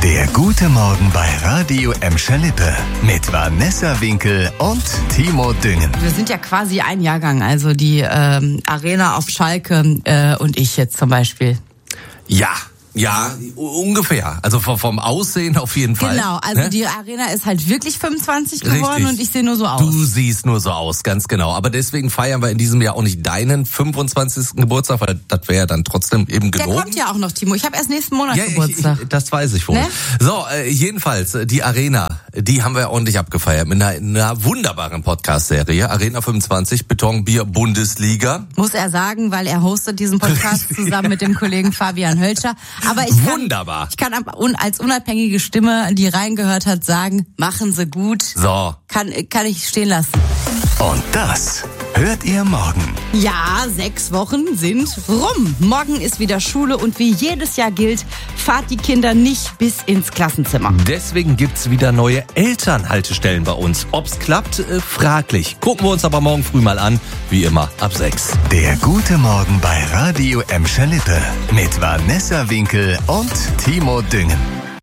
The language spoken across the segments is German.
Der gute Morgen bei Radio Emscher-Lippe mit Vanessa Winkel und Timo Düngen. Wir sind ja quasi ein Jahrgang, also die Arena auf Schalke und ich jetzt zum Beispiel. Ja, ungefähr. Also vom Aussehen auf jeden Fall. Genau, also die Arena ist halt wirklich 25 geworden. Richtig. Und ich sehe nur so aus. Du siehst nur so aus, ganz genau. Aber deswegen feiern wir in diesem Jahr auch nicht deinen 25. Geburtstag, weil das wäre ja dann trotzdem eben gelogen. Der kommt ja auch noch, Timo. Ich habe erst nächsten Monat Geburtstag. Das weiß ich wohl. Ne? So, jedenfalls, die Arena, die haben wir ordentlich abgefeiert mit einer wunderbaren Podcast-Serie. Arena 25, Betonbier Bundesliga. Muss er sagen, weil er hostet diesen Podcast zusammen mit dem Kollegen Fabian Hölscher. Aber Wunderbar. Ich kann als unabhängige Stimme, die reingehört hat, sagen, machen Sie gut. So. Kann ich stehen lassen. Und das hört ihr morgen. Ja, 6 Wochen sind rum. Morgen ist wieder Schule und wie jedes Jahr gilt, fahrt die Kinder nicht bis ins Klassenzimmer. Deswegen gibt's wieder neue Elternhaltestellen bei uns. Ob's klappt, fraglich. Gucken wir uns aber morgen früh mal an. Wie immer, ab 6. Der gute Morgen bei Radio Emscher-Lippe mit Vanessa Winkel und Timo Düngen.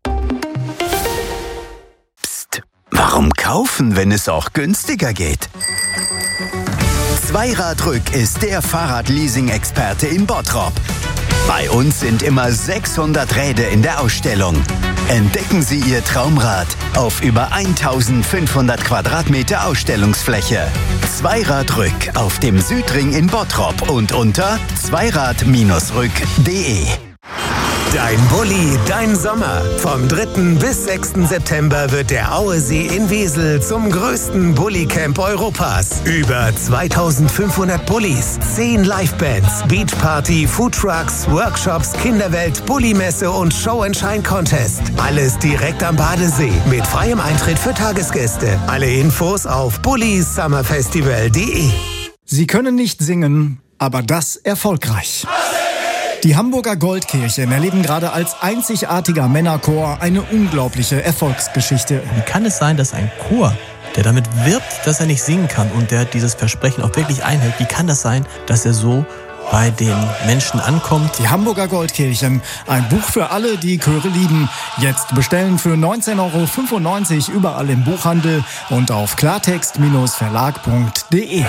Psst, warum kaufen, wenn es auch günstiger geht? Zweiradrück ist der Fahrradleasing-Experte in Bottrop. Bei uns sind immer 600 Räder in der Ausstellung. Entdecken Sie Ihr Traumrad auf über 1500 Quadratmeter Ausstellungsfläche. Zweiradrück auf dem Südring in Bottrop und unter zweirad-rück.de. Dein Bulli, dein Sommer. Vom 3. bis 6. September wird der Auesee in Wesel zum größten Bulli-Camp Europas. Über 2500 Bullis, 10 Livebands, Beachparty, Foodtrucks, Workshops, Kinderwelt, Bullimesse und Show-and-Shine-Contest. Alles direkt am Badesee mit freiem Eintritt für Tagesgäste. Alle Infos auf bullisummerfestival.de. Sie können nicht singen, aber das erfolgreich. Die Hamburger Goldkirchen erleben gerade als einzigartiger Männerchor eine unglaubliche Erfolgsgeschichte. Wie kann es sein, dass ein Chor, der damit wirbt, dass er nicht singen kann und der dieses Versprechen auch wirklich einhält, wie kann das sein, dass er so bei den Menschen ankommt? Die Hamburger Goldkirchen, ein Buch für alle, die Chöre lieben. Jetzt bestellen für 19,95 € überall im Buchhandel und auf klartext-verlag.de.